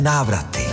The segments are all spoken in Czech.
Návraty.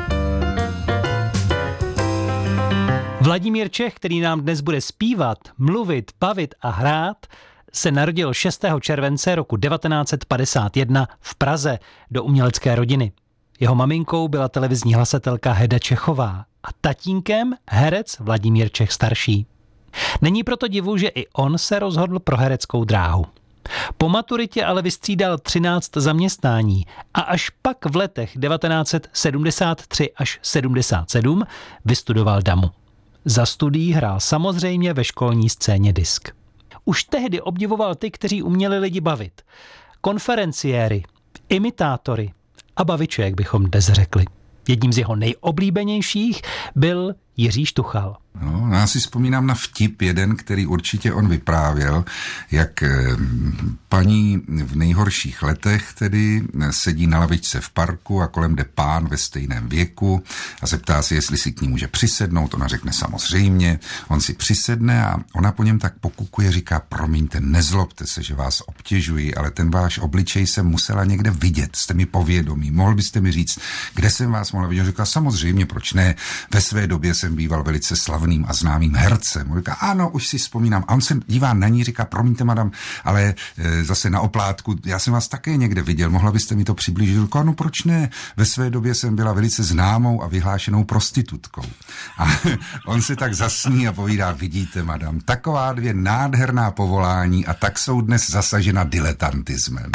Vladimír Čech, který nám dnes bude zpívat, mluvit, bavit a hrát, se narodil 6. července roku 1951 v Praze do umělecké rodiny. Jeho maminkou byla televizní hlasatelka Heda Čechová a tatínkem herec Vladimír Čech starší. Není proto divu, že i on se rozhodl pro hereckou dráhu. Po maturitě ale vystřídal 13 zaměstnání a až pak v letech 1973 až 77 vystudoval DAMU. Za studií hrál samozřejmě ve školní scéně disk. Už tehdy obdivoval ty, kteří uměli lidi bavit. Konferenciéry, imitátory a baviče, jak bychom dnes řekli. Jedním z jeho nejoblíbenějších byl Jiří Štuchal. No, já si vzpomínám na vtip jeden, který určitě on vyprávěl, jak paní v nejhorších letech tedy sedí na lavičce v parku a kolem jde pán ve stejném věku a zeptá se, jestli si k ní může přisednout. Ona řekne samozřejmě, on si přisedne a ona po něm tak pokukuje, říká, promiňte, nezlobte se, že vás obtěžuji, ale ten váš obličej jsem musela někde vidět, jste mi povědomí, mohl byste mi říct, kde jsem vás mohla vidět? Říká, samozřejmě, proč ne, ve své době jsem býval velice slavný a známým hercem. On říká, ano, už si vzpomínám. A on se dívá na ní, říká, promiňte, madam, ale zase na oplátku, já jsem vás také někde viděl, mohla byste mi to přiblížit? Říká, no proč ne? Ve své době jsem byla velice známou a vyhlášenou prostitutkou. A on se tak zasní a povídá, vidíte, madam, taková dvě nádherná povolání a tak jsou dnes zasažena diletantismem.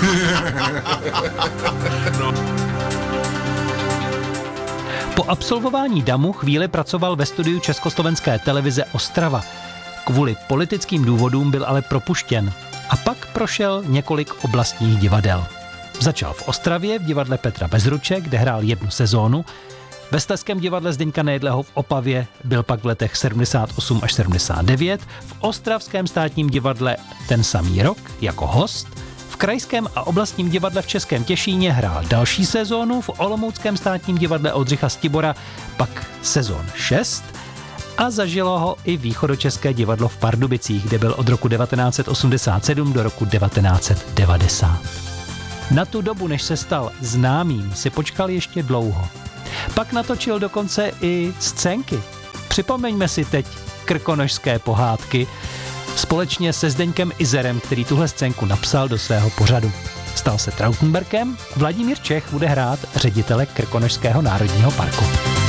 Po absolvování DAMU chvíli pracoval ve studiu Československé televize Ostrava. Kvůli politickým důvodům byl ale propuštěn a pak prošel několik oblastních divadel. Začal v Ostravě v divadle Petra Bezruče, kde hrál 1 sezónu. Ve Slezském divadle Zdeňka Nejedlého v Opavě byl pak v letech 78 až 79, v Ostravském státním divadle ten samý rok jako host. V Krajském a oblastním divadle v Českém Těšíně hrál další sezónu, v Olomouckém státním divadle Oldřicha Stibora pak sezon 6 a zažilo ho i Východočeské divadlo v Pardubicích, kde byl od roku 1987 do roku 1990. Na tu dobu, než se stal známým, si počkal ještě dlouho. Pak natočil dokonce i scénky. Připomeňme si teď Krkonošské pohádky, společně se Zdeňkem Izerem, který tuhle scénku napsal do svého pořadu. Stal se Trautenbergem, Vladimír Čech bude hrát ředitele Krkonošského národního parku.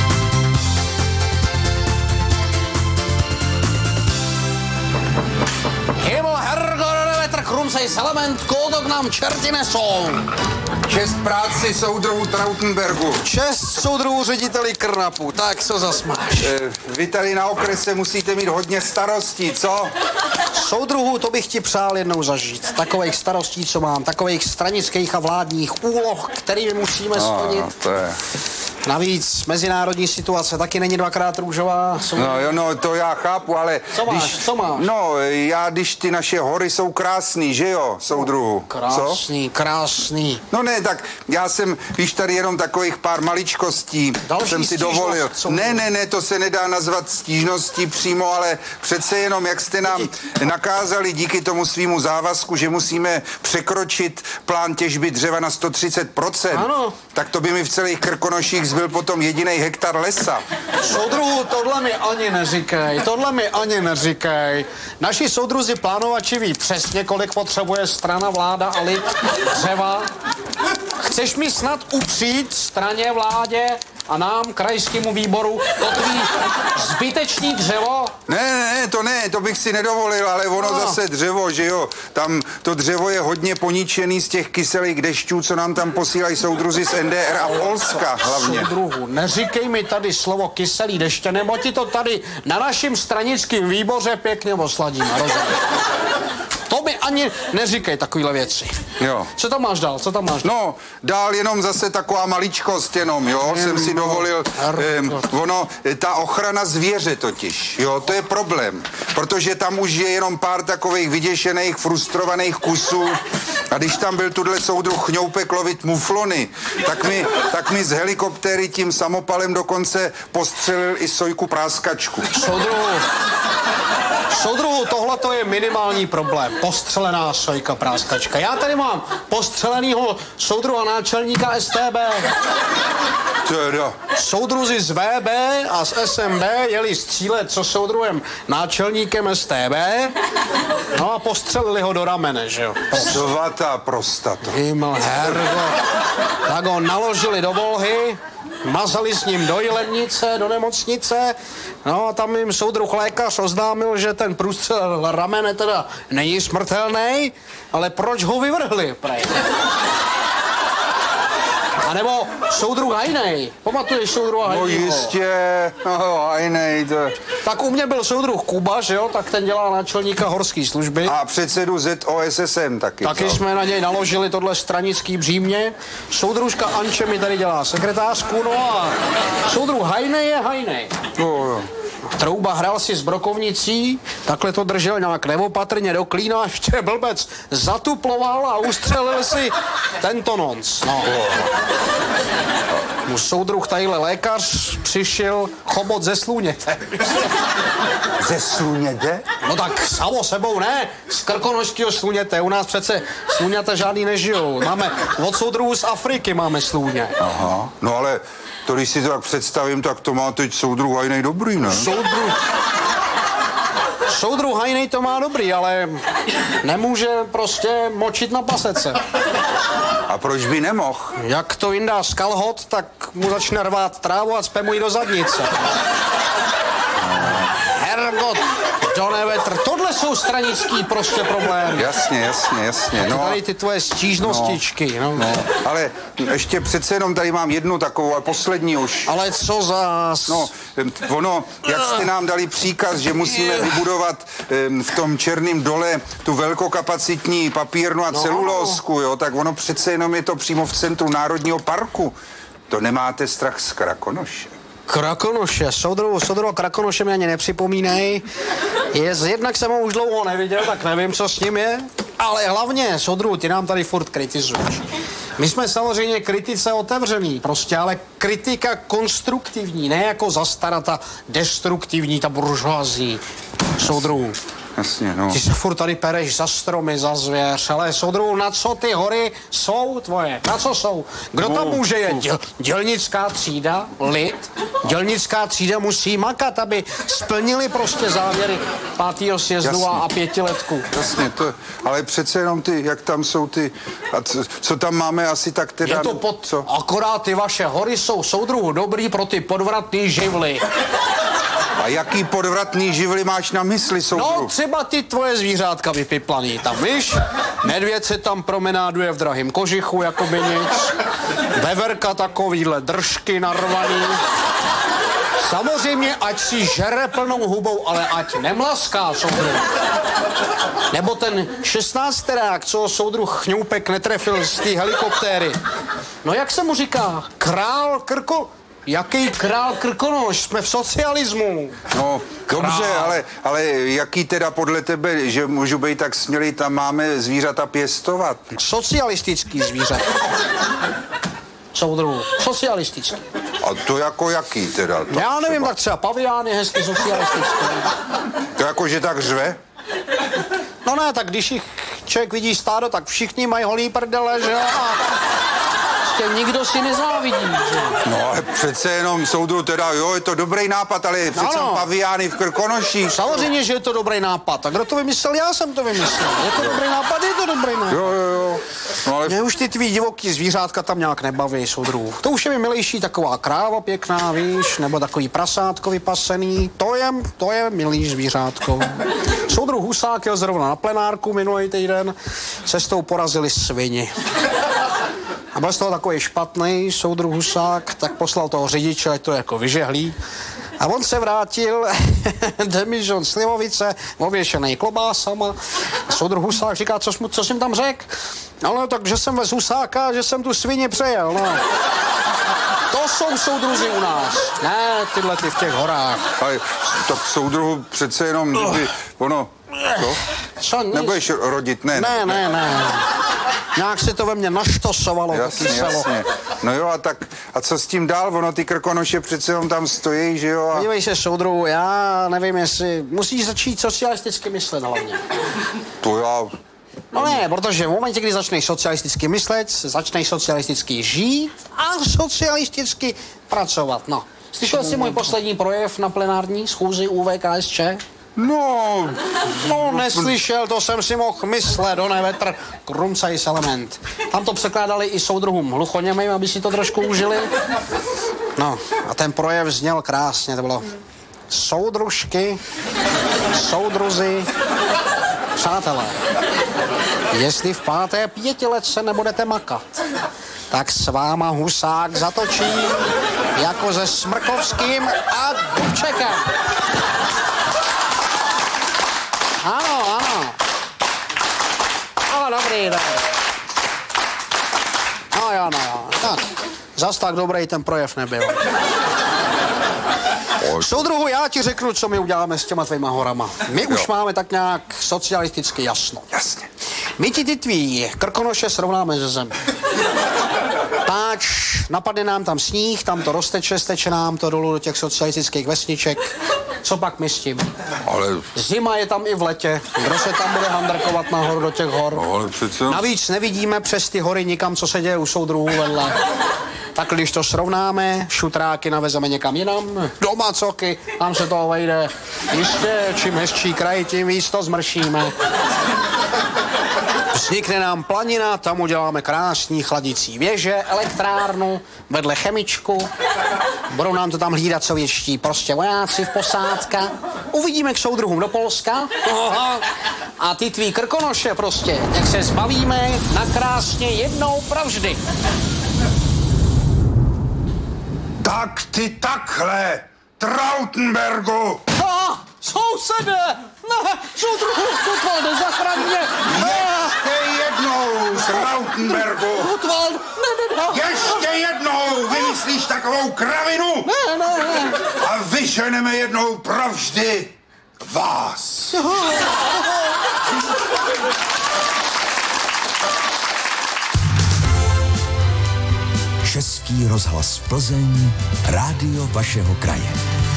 Himmel, Herrgott, Wetter, Krumsej, Salament, koho k nám čerti nesou? Čest práci soudruhu Trautenbergu. Čest soudruhu řediteli Krnapu, tak co zas máš? Vy tady na okrese musíte mít hodně starostí, co? Soudruhu, to bych ti přál jednou zažít. Takových starostí, co mám, takových stranických a vládních úloh, který musíme splnit. No, to je... Navíc mezinárodní situace taky není dvakrát růžová. No, to já chápu, ale... Co máš? No, když ty naše hory jsou krásný, že jo, soudruhu? Krásný. No ne, tak já jsem, víš, tady jenom takových pár maličkostí jsem si dovolil. Ne, to se nedá nazvat stížností přímo, ale přece jenom, jak jste nám nakázali díky tomu svýmu závazku, že musíme překročit plán těžby dřeva na 130%, ano. Tak to by mi v celých Krkonoších zbyl potom jediný hektar lesa. Soudruhu, tohle mi ani neříkej. Naši soudruzi plánovači ví přesně, kolik potřebuje strana, vláda a lid dřeva. Chceš mi snad upřít straně, vládě a nám, krajskému výboru, to tvý zbytečný dřevo? Ne, to bych si nedovolil, ale ono zase dřevo, že jo, tam to dřevo je hodně poničený z těch kyselých dešťů, co nám tam posílají soudruzi z NDR a Polska hlavně. Soudruhu, neříkej mi tady slovo kyselý deště, nebo ti to tady na našem stranickém výboře pěkně osladíme, rozumíš? To mi ani neříkej takovýhle věci. Jo. Co tam máš dál? No, dál jenom zase taková maličkost jenom, jo, jsem si dovolil, ta ochrana zvěře totiž, jo, to je problém, protože tam už je jenom pár takových vyděšených, frustrovaných kusů a když tam byl tuhle soudruh Chňoupek lovit muflony, tak mi z helikoptéry tím samopalem dokonce postřelil i Sojku práskačku. Soudruhu, Soudruhu, tohle to je minimální problém. Postřelená sojka práskačka. Já tady mám postřelenýho soudruha náčelníka STB. Teda. Soudruzi z VB a z SMB jeli střílet co soudruhem náčelníkem STB, no a postřelili ho do ramene, že jo. Svatá prostata. Himmel, hergo. Tak ho naložili do Volhy, mazali s ním do Jilemnice, do nemocnice, no a tam jim soudruh lékař oznámil, že ten průstřel ramene teda není smrtelný, ale proč ho vyvrhli, prej? A nebo soudruh Hajnej. Pamatuješ soudruha Hajnejho? No jistě, Hajnej. Tak u mě byl soudruh Kuba, že jo? Tak ten dělá náčelníka horské služby. A předsedu ZOSSM taky. Taky jsme na něj naložili tohle stranický břímě. Soudružka Anče mi tady dělá sekretářku, no a soudruh Hajnej je Hajnej. No. Trouba hrál si s brokovnicí, takhle to držel nějak neopatrně do klína, ještě blbec zatuploval a ustřelil si tento nonc. No. Mu soudruh tadyhle lékař přišel chobot ze sluněte. Ze sluněte? No tak samo sebou ne, z krkonožského sluněte. U nás přece sluněte žádný nežijou. Máme od soudruhů z Afriky máme sluně. Aha, no ale to, když si to tak představím, tak to má teď soudruh Hajnej dobrý, ne? Soudruh Hajnej to má dobrý, ale nemůže prostě močit na pasece. A proč by nemohl? Jak to vyndá z kalhot, tak mu začne rvát trávu a cpe mu ji do zadnice. Hergot, do nevetr. Tohle jsou stranický prostě problémy. Jasně. No, tady ty tvoje stížnostičky. No. Ale ještě přece jenom tady mám jednu takovou, ale poslední už. Ale co zas? No, ono, jak jste nám dali příkaz, že musíme vybudovat v tom Černém dole tu velkokapacitní papírnu a celulózku, jo, tak ono přece jenom je to přímo v centru Národního parku. To nemáte strach z Krakonoše? Krakonoše, soudruhu Krakonoše mi ani nepřipomínej. Jednak jsem ho už dlouho neviděl, tak nevím, co s ním je. Ale hlavně, soudruhu, ty nám tady furt kritizuješ. My jsme samozřejmě kritice otevřený, prostě, ale kritika konstruktivní, ne jako zastarata destruktivní, ta buržoazí. Soudruhu. Jasně, no. Ty se furt tady pereš za stromy, za zvěř, ale soudruhu, na co ty hory jsou tvoje? Na co jsou? Kdo tam může jet? Dělnická třída? Lid? Dělnická třída musí makat, aby splnili prostě závěry 5. sjezdu a 5letku. Jasně, ale přece jenom ty, jak tam jsou ty, a co tam máme asi tak teda... Je to co? Akorát ty vaše hory jsou, soudruhu, dobrý pro ty podvratný živly. A jaký podvratný živly máš na mysli, soudruh? No, třeba ty tvoje zvířátka vypiplaný. Tam, víš, medvěd se tam promenáduje v drahým kožichu, jako by nic. Veverka takovýhle držky narvaný. Samozřejmě, ať si žere plnou hubou, ale ať nemlaská, soudruh. Nebo ten 16terák, co soudruh Chňoupek netrefil z té helikoptéry. No, jak se mu říká? Král Jaký král Krkonoš? Jsme v socialismu. No, dobře, ale jaký teda podle tebe, že můžu být tak smělý, tam máme zvířata pěstovat? Socialistický zvířata. Soudruhu, socialistický. A to jako jaký teda? Já nevím, tak třeba pavián je hezky socialistický. To jako, že tak řve? No ne, tak když jich člověk vidí stádo, tak všichni mají holý prdele, že jo? Nikdo si nezávidí, že? No ale přece jenom soudruh teda, jo, je to dobrý nápad, ale přece paviány v Krkonoších. Samozřejmě, že je to dobrý nápad. A kdo to vymyslel? Já jsem to vymyslel. Je to dobrý nápad, je to dobrý nápad. Jo. No, ale... Mě už ty tvý divoký zvířátka tam nějak nebaví, soudruh. To už je mi milejší taková kráva pěkná, víš, nebo takový prasátko vypasený. To je milý zvířátko. Soudruh Husák jel zrovna na plenárku minulý týden. Cestou porazili svini. A byl z toho takový špatný soudruh Husák, tak poslal toho řidiče, ať to jako vyžehlí. A on se vrátil, demižon slivovice, ověšený klobásama. A soudruh Husák říká, co jsi tam řekl? No, takže jsem vez Husáka, že jsem tu svině přejel, no. To jsou soudruzi u nás, ne tyhle ty v těch horách. Ale tak soudruhu přece jenom, kdyby ono, co? Nebudeš rodit, ne. Ne. Nějak se to ve mně naštosovalo, to kyselo. Jasně. No jo, a co s tím dál? Ono, ty Krkonoše přece jenom tam stojí, že jo? Podívej se, soudruhu, já nevím, jestli musíš začít socialisticky myslet hlavně. To já... No ne, protože v momentě, kdy začneš socialisticky myslet, začneš socialisticky žít a socialisticky pracovat, no. Slyšel jsi můj poslední projev na plenární schůzi ÚVKSČ? No, neslyšel, to jsem si mohl myslet, do nevetr, krumcajs element. Tam to překládali i soudruhům hluchoněmým, aby si to trošku užili. No, a ten projev zněl krásně, to bylo soudružky, soudruzi, přátelé. Jestli v 5. pětiletce nebudete makat, tak s váma Husák zatočí jako se Smrkovským a Dubčekem. Ano. No, dobrý. No jo. Tak, zas tak dobrý ten projev nebyl. Soudruhu, já ti řeknu, co my uděláme s těma tvýma horama. My už máme tak nějak socialisticky jasno. Jasně. My ti ty tvý Krkonoše srovnáme ze zem. Páč, napadne nám tam sníh, tam to rozteče, steče nám to dolů do těch socialistických vesniček. Co pak my s tím? Ale... Zima je tam i v letě. Kdo se tam bude handrkovat nahoru do těch hor? Ale přece... Navíc nevidíme přes ty hory nikam, co se děje u soudruhů vedle. Tak když to srovnáme, šutráky navezeme někam jinam, do Macoky, tam se toho vejde. Jistě, čím hezčí kraj, tím víc to zmršíme. Vznikne nám planina, tam uděláme krásný chladicí věže, elektrárnu, vedle chemičku. Budou nám to tam hlídat sovětští prostě vojáci v posádka. Uvidíme k soudruhům do Polska. A ty tvý Krkonoše prostě, jak se zbavíme na krásně jednou provždy. Tak ty takhle, Trautenbergu! Sousede! Ne, soudruhu, Gutwalde, zachraň mě! Ještě jednou, Trautenbergu! Gutwald, ne. Ještě jednou vymyslíš takovou kravinu! Ne. A vyženeme jednou provždy vás! Český rozhlas Plzeň, rádio vašeho kraje.